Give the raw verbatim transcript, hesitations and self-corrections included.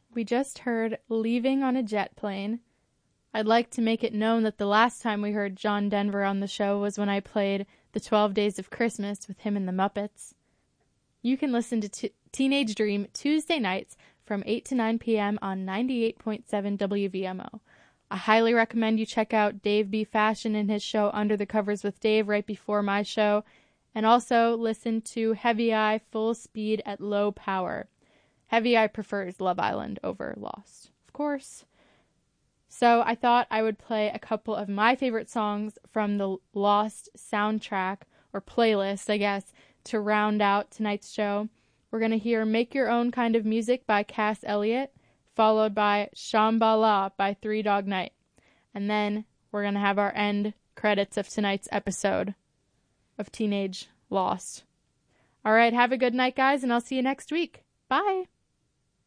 We just heard Leaving on a Jet Plane. I'd like to make it known that the last time we heard John Denver on the show was when I played The twelve Days of Christmas with him and the Muppets. You can listen to t- Teenage Dream Tuesday nights from eight to nine p.m. on ninety-eight point seven W V M O. I highly recommend you check out Dave B. Fashion and his show Under the Covers with Dave right before my show, and also listen to Heavy Eye Full Speed at Low Power. Heavy Eye prefers Love Island over Lost, of course. So I thought I would play a couple of my favorite songs from the Lost soundtrack, or playlist, I guess, to round out tonight's show. We're going to hear Make Your Own Kind of Music by Cass Elliot, followed by Shambhala by Three Dog Night. And then we're going to have our end credits of tonight's episode of Teenage Lost. All right, have a good night, guys, and I'll see you next week. Bye.